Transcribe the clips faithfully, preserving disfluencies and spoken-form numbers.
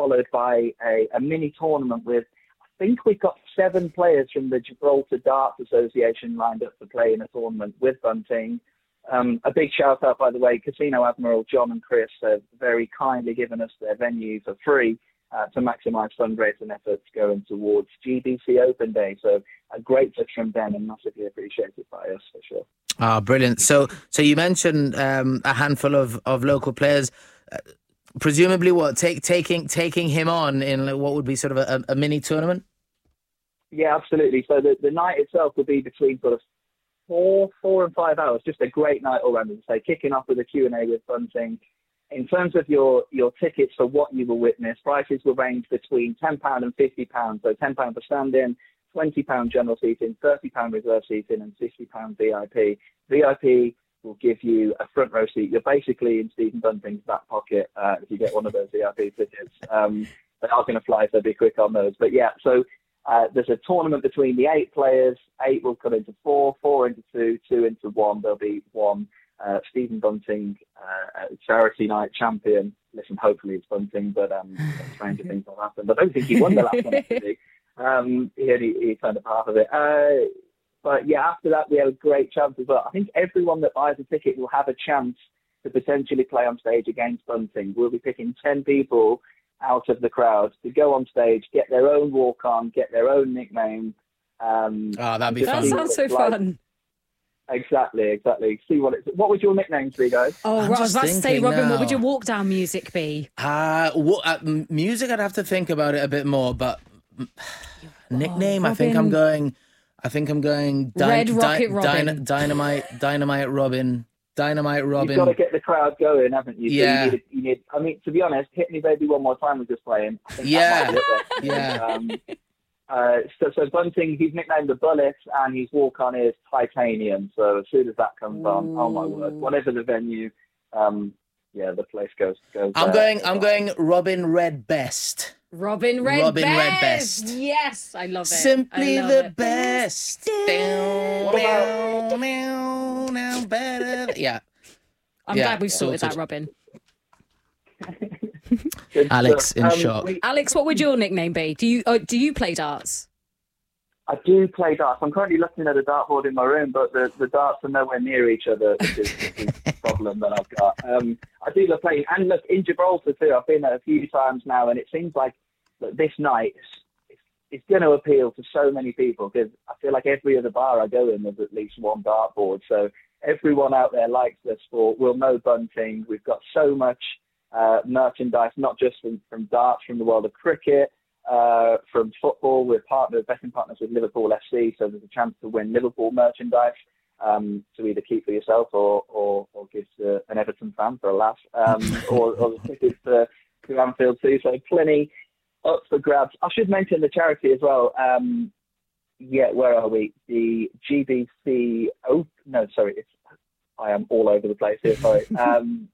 followed by a, a mini tournament with, I think we've got seven players from the Gibraltar Darts Association lined up to play in a tournament with Bunting. Um, a big shout out, by the way, Casino Admiral John and Chris have very kindly given us their venue for free uh, to maximise fundraising efforts going towards G B C Open Day. So a great touch from them and massively appreciated by us for sure. Ah, brilliant. So so you mentioned um, a handful of, of local players. Uh, presumably what, take, taking taking him on in what would be sort of a, a mini tournament? Yeah, absolutely. So the, the night itself will be between sort of Four, four and five hours. Just a great night all round. As I say, kicking off with a Q and A with Bunting. In terms of your, your tickets for what you will witness, prices will range between ten pounds and fifty pounds. So ten pounds for stand-in, twenty pounds general seating, thirty pounds reserve seating, and fifty pounds V I P. V I P will give you a front row seat. You're basically in Stephen Bunting's back pocket uh, if you get one of those V I P tickets. Um, they are going to fly, so be quick on those. But yeah, so Uh, there's a tournament between the eight players. Eight will cut into four, four into two, two into one. There'll be one uh, Stephen Bunting uh, charity night champion. Listen, hopefully it's Bunting, but um, stranger things will happen. I don't think he won the last one, actually. Um, he only he turned up half of it. Uh, but yeah, after that, we have a great chance as well. I think everyone that buys a ticket will have a chance to potentially play on stage against Bunting. We'll be picking ten people out of the crowd to go on stage, get their own walk-on, get their own nickname. Um, oh, that'd be fun. That sounds so like. fun. Exactly, exactly. See what it's. What would your nicknames be, guys? Oh, I'm I was about to say, Robin, now. what would your walk-down music be? Uh, what, uh, music, I'd have to think about it a bit more, but oh, nickname, Robin. I think I'm going, I think I'm going... Di- Red di- Rocket di- Robin. Dyna- dynamite, Dynamite Robin. Dynamite Robin. You've got to get the crowd going, haven't you? So yeah. You need, you need, I mean, to be honest, Hit Me Baby One More Time was just playing. I think yeah. That might be it there. yeah. Um, uh, so, so Bunting, he's nicknamed the Bullet, and his walk-on is Titanium. So as soon as that comes on, oh my word, whatever the venue, um, yeah, the place goes. goes I'm uh, going. I'm going. Robin Red Best. Robin Red Robin Best. Red Best. Yes, I love it. Simply love the it. best. Down, down, down, down, better. Yeah. I'm yeah, glad we've sorted, sorted. that, Robin. Alex in um, shock. We, Alex, what would your nickname be? Do you uh, do you play darts? I do play darts. I'm currently looking at a dartboard in my room, but the, the darts are nowhere near each other, which is, which is the problem that I've got. Um, I do love playing. And look, in Gibraltar too, I've been there a few times now, and it seems like that this night is, is going to appeal to so many people, because I feel like every other bar I go in, there's at least one dartboard. So everyone out there likes the sport. We'll know Bunting. We've got so much uh, merchandise, not just from, from darts, from the world of cricket, uh, from football. We're partners, betting partners with Liverpool F C, so there's a chance to win Liverpool merchandise um, to either keep for yourself or or, or give to an Everton fan for a laugh, um, or, or the tickets to, to Anfield too. So plenty up for grabs. I should mention the charity as well. Um, Yeah, where are we? The G B C. Oh no, sorry, it's. I am all over the place here. Sorry. Um,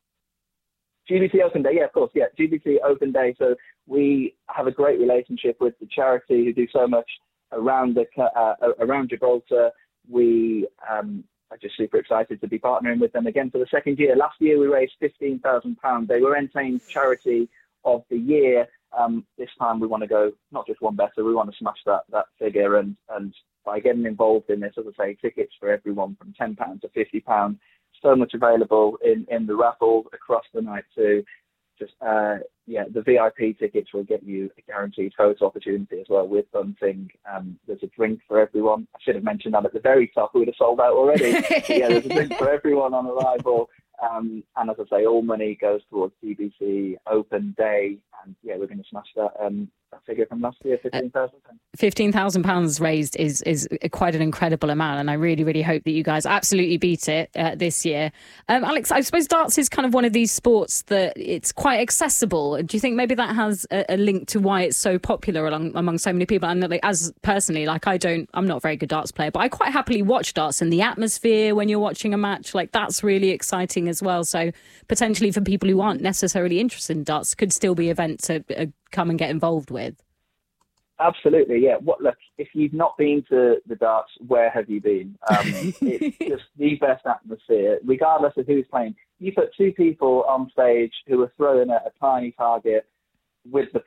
G B C Open Day. Yeah, of course. Yeah, G B C Open Day. So we have a great relationship with the charity who do so much around the uh, around Gibraltar. We um, are just super excited to be partnering with them again for the second year. Last year we raised fifteen thousand pounds. They were entertained charity of the year. Um, this time we want to go not just one better, we want to smash that that figure, and, and by getting involved in this, as I say, tickets for everyone from ten pounds to fifty pounds, so much available in, in the raffle across the night too. Just, uh, yeah, the V I P tickets will get you a guaranteed photo opportunity as well with Bunting. Um, there's a drink for everyone. I should have mentioned that at the very top. We would have sold out already. But yeah, there's a drink for everyone on arrival. Um, and as I say, all money goes towards G B C Open Day. And yeah, we're going to smash that, um, that figure from last year, fifteen thousand pounds. fifteen thousand pounds raised is is quite an incredible amount. And I really, really hope that you guys absolutely beat it uh, this year. Um, Alex, I suppose darts is kind of one of these sports that it's quite accessible. Do you think maybe that has a, a link to why it's so popular along, among so many people? And like, as personally, like I don't, I'm not a very good darts player, but I quite happily watch darts, and the atmosphere when you're watching a match, like that's really exciting as well. So potentially for people who aren't necessarily interested in darts, could still be events to uh, come and get involved with. Absolutely, yeah. What look, if you've not been to the darts, where have you been? Um, it's just the best atmosphere, regardless of who's playing. You put two people on stage who are throwing at a tiny target with the